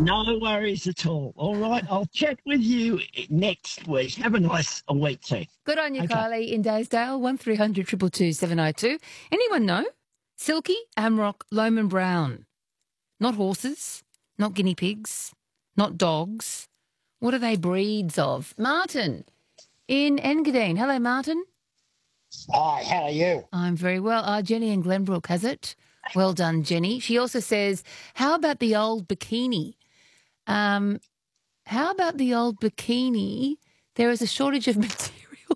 No worries at all. All right, I'll chat with you next week. Have a nice week too. Good on you, Okay. Kylie, in Daysdale, 1300 222 702. Anyone know? Silky, Amrock, Loman Brown. Not horses, not guinea pigs, not dogs. What are they breeds of? Martin in Engadine. Hello, Martin. Hi, how are you? I'm very well. Jenny in Glenbrook has it. Well done, Jenny. She also says, how about the old bikini? How about the old bikini? There is a shortage of material.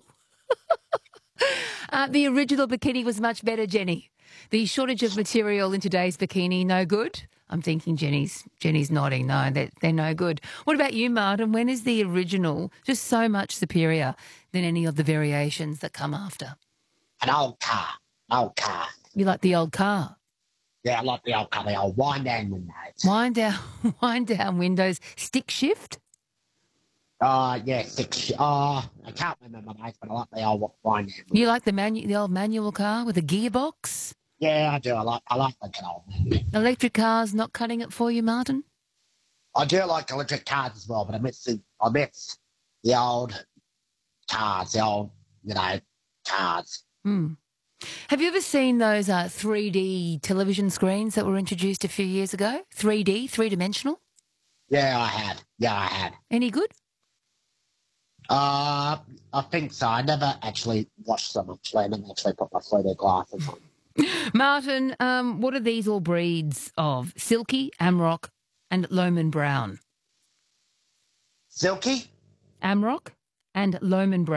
The original bikini was much better, Jenny. The shortage of material in today's bikini, no good? I'm thinking Jenny's nodding. No, they're no good. What about you, Martin? When is the original just so much superior than any of the variations that come after? An old car. Old car. You like the old car? Yeah, I like the old car, the old wind down windows. Wind down windows, stick shift? Yeah, I can't remember my names, but I like the old wind down windows. You like the old manual car with a gearbox? Yeah, I do. I like the old. Electric cars not cutting it for you, Martin? I do like electric cars as well, but I miss the old cars, cars. Have you ever seen those 3D television screens that were introduced a few years ago? 3D, three-dimensional? Yeah, I had. Any good? I think so. I never actually watched them, actually. I never actually put my 3D glasses on. Martin, what are these all breeds of? Silky, Amrock, and Loman Brown. Silky? Amrock and Loman Brown.